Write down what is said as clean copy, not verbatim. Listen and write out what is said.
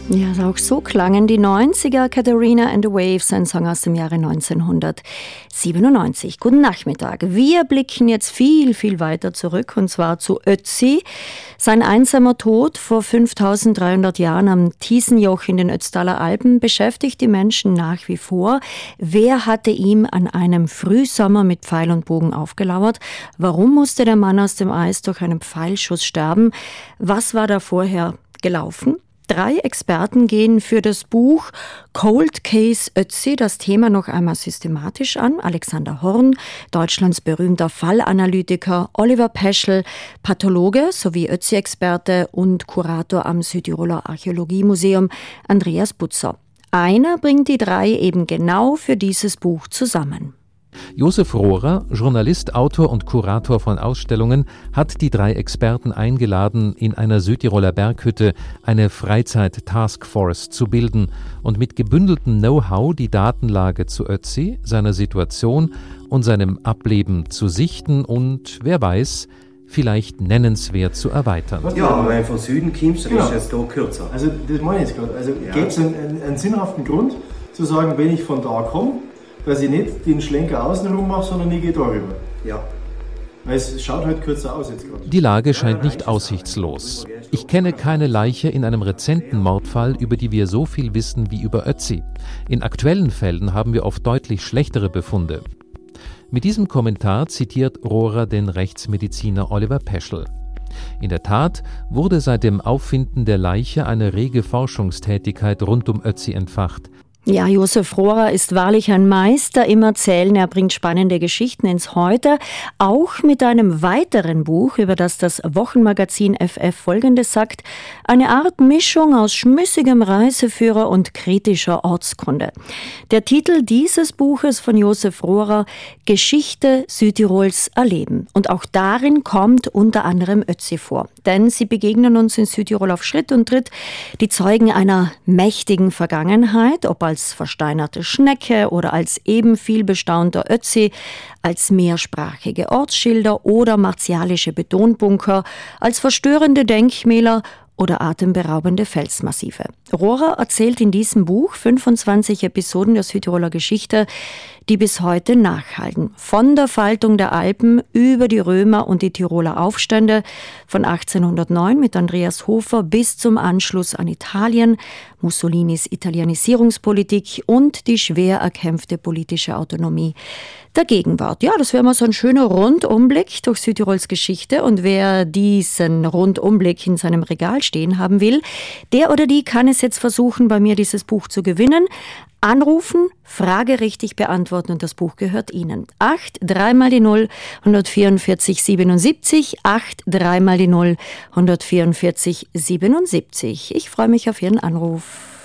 Ja, auch so klangen die 90er, Katharina and the Waves, ein Song aus dem Jahre 1997. Guten Nachmittag. Wir blicken jetzt viel, viel weiter zurück, und zwar zu Ötzi. Sein einsamer Tod vor 5300 Jahren am Tiesenjoch in den Ötztaler Alpen beschäftigt die Menschen nach wie vor. Wer hatte ihm an einem Frühsommer mit Pfeil und Bogen aufgelauert? Warum musste der Mann aus dem Eis durch einen Pfeilschuss sterben? Was war da vorher gelaufen? 3 Experten gehen für das Buch Cold Case Ötzi das Thema noch einmal systematisch an. Alexander Horn, Deutschlands berühmter Fallanalytiker, Oliver Peschel, Pathologe sowie Ötzi-Experte und Kurator am Südtiroler Archäologiemuseum, Andreas Butzer. Einer bringt die 3 eben genau für dieses Buch zusammen. Josef Rohrer, Journalist, Autor und Kurator von Ausstellungen, hat die 3 Experten eingeladen, in einer Südtiroler Berghütte eine Freizeit-Taskforce zu bilden und mit gebündeltem Know-how die Datenlage zu Ötzi, seiner Situation und seinem Ableben zu sichten und, wer weiß, vielleicht nennenswert zu erweitern. Ja, aber wenn du von Süden kommst, dann ist es da kürzer. Also das meine ich jetzt gerade. Also gibt es einen sinnhaften Grund zu sagen, wenn ich von da komme, dass ich nicht den Schlenker außenrum mache, sondern ich gehe da rüber. Ja. Weil es schaut halt kürzer aus jetzt gerade. Die Lage scheint nicht aussichtslos. Ich kenne keine Leiche in einem rezenten Mordfall, über die wir so viel wissen wie über Ötzi. In aktuellen Fällen haben wir oft deutlich schlechtere Befunde. Mit diesem Kommentar zitiert Rohrer den Rechtsmediziner Oliver Peschel. In der Tat wurde seit dem Auffinden der Leiche eine rege Forschungstätigkeit rund um Ötzi entfacht. Ja, Josef Rohrer ist wahrlich ein Meister im Erzählen. Er bringt spannende Geschichten ins Heute. Auch mit einem weiteren Buch, über das Wochenmagazin FF Folgendes sagt: eine Art Mischung aus schmüssigem Reiseführer und kritischer Ortskunde. Der Titel dieses Buches von Josef Rohrer: Geschichte Südtirols erleben. Und auch darin kommt unter anderem Ötzi vor. Denn sie begegnen uns in Südtirol auf Schritt und Tritt, die Zeugen einer mächtigen Vergangenheit, ob als versteinerte Schnecke oder als eben viel bestaunter Ötzi, als mehrsprachige Ortsschilder oder martialische Betonbunker, als verstörende Denkmäler oder atemberaubende Felsmassive. Rohrer erzählt in diesem Buch 25 Episoden der Südtiroler Geschichte, die bis heute nachhalten. Von der Faltung der Alpen über die Römer und die Tiroler Aufstände von 1809 mit Andreas Hofer bis zum Anschluss an Italien, Mussolinis Italienisierungspolitik und die schwer erkämpfte politische Autonomie der Gegenwart. Ja, das wäre mal so ein schöner Rundumblick durch Südtirols Geschichte, und wer diesen Rundumblick in seinem Regal stehen haben will, der oder die kann es jetzt versuchen, bei mir dieses Buch zu gewinnen. Anrufen, Frage richtig beantworten und das Buch gehört Ihnen. 8 3 mal die 0 144 77, 8 3 mal die 0 144 77. Ich freue mich auf Ihren Anruf.